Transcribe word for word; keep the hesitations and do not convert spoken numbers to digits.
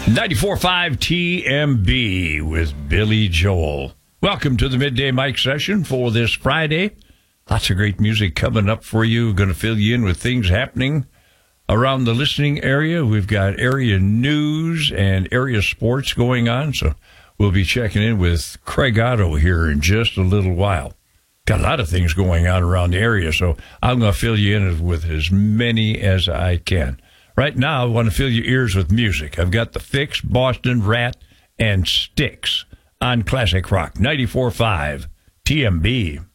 ninety-four point five T M B with Billy Joel. Welcome to the Midday Mic session for this Friday. Lots of great music coming up for you. Going to fill you in with things happening around the listening area. We've got area news and area sports going on, so we'll be checking in with Craig Otto here in just a little while. Got a lot of things going on around the area, so I'm going to fill you in with as many as I can. Right now, I want to fill your ears with music. I've got The Fix, Boston Rat, and Styx on Classic Rock ninety-four point five T M B.